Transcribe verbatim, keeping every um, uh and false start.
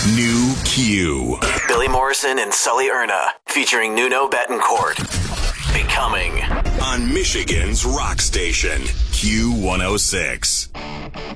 New Q. Billy Morrison and Sully Erna, featuring Nuno Betancourt. Becoming. On Michigan's rock station, Q one oh six.